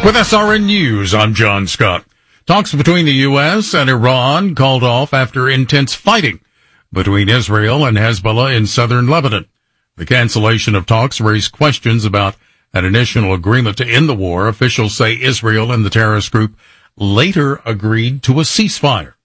With SRN News, I'm John Scott. Talks between the U.S. and Iran called off after intense fighting between Israel and Hezbollah in southern Lebanon. The cancellation of talks raised questions about an initial agreement to end the war. Officials say Israel and the terrorist group later agreed to a ceasefire.